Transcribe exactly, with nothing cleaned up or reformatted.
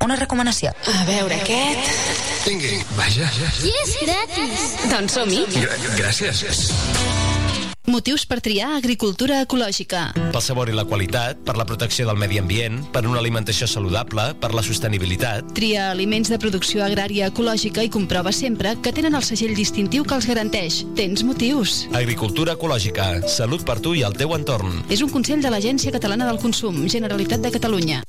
una recomanació. A veure, aquest... Tingui, vaja. I és gratis. Doncs som-hi. Gràcies. Motius per triar agricultura ecològica. Pel sabor i la qualitat, per la protecció del medi ambient, per una alimentació saludable, per la sostenibilitat. Tria aliments de producció agrària ecològica i comprova sempre que tenen el segell distintiu que els garanteix. Tens motius. Agricultura ecològica. Salut per tu i el teu entorn. És un consell de l'Agència Catalana del Consum, Generalitat de Catalunya.